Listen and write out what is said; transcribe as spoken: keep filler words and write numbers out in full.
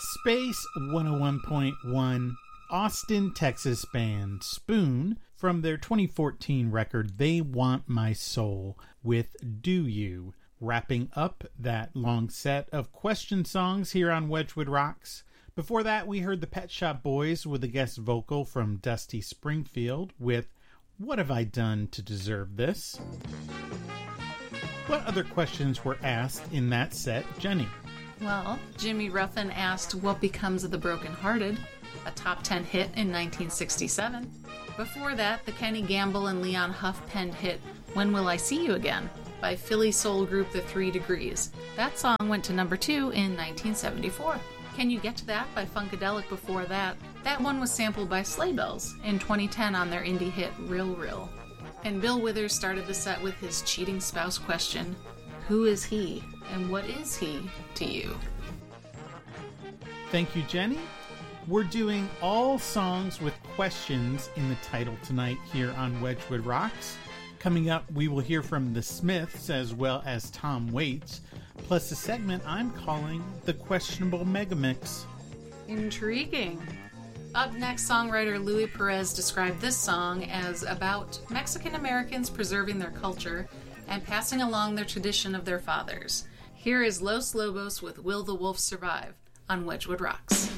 Space one oh one point one, Austin, Texas band Spoon from their twenty fourteen record They Want My Soul with Do You, wrapping up that long set of question songs here on Wedgwood Rocks. Before that, we heard the Pet Shop Boys with a guest vocal from Dusty Springfield with What Have I Done to Deserve This? What other questions were asked in that set, Jenny? Well, Jimmy Ruffin asked What Becomes of the Brokenhearted, a top ten hit in nineteen sixty-seven. Before that, the Kenny Gamble and Leon Huff penned hit When Will I See You Again by Philly soul group The Three Degrees. That song went to number two in nineteen seventy-four. Can You Get to That by Funkadelic before that? That one was sampled by Sleigh Bells in twenty ten on their indie hit Rill Rill. And Bill Withers started the set with his cheating spouse question, Who is he and what is he to you? Thank you, Jenny. We're doing all songs with questions in the title tonight here on Wedgwood Rocks. Coming up, we will hear from the Smiths as well as Tom Waits, plus a segment I'm calling the Questionable Megamix. Intriguing. Up next, songwriter Louis Perez described this song as about Mexican Americans preserving their culture and passing along their tradition of their fathers. Here is Los Lobos with Will the Wolf Survive on Wedgwood Rocks.